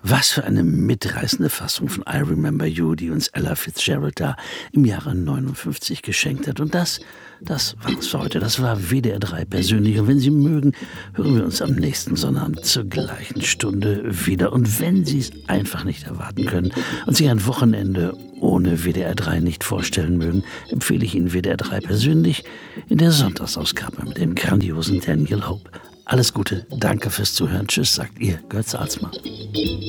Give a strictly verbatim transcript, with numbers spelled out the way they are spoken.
Was für eine mitreißende Fassung von I Remember You, die uns Ella Fitzgerald da im Jahre neunundfünfzig geschenkt hat. Und das, das war's für heute. Das war W D R drei persönlich. Und wenn Sie mögen, hören wir uns am nächsten Sonnabend zur gleichen Stunde wieder. Und wenn Sie es einfach nicht erwarten können und sich ein Wochenende ohne W D R drei nicht vorstellen mögen, empfehle ich Ihnen W D R drei persönlich in der Sonntagsausgabe mit dem grandiosen Daniel Hope. Alles Gute, danke fürs Zuhören. Tschüss, sagt Ihr Götz Alsmann.